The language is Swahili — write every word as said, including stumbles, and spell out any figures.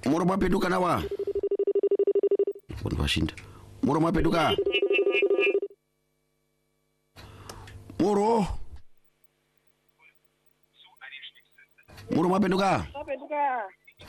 Moro mwapetuka nawa. Mbona washinda? Moro mwapetuka. Moro. Moro mwapetuka. Mwapetuka.